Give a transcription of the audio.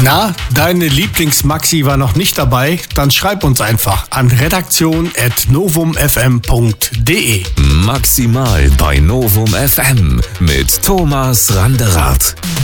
Na, deine Lieblings-Maxi war noch nicht dabei? Dann schreib uns einfach an redaktion@novumfm.de. Maximal bei Novum FM mit Thomas Randerath.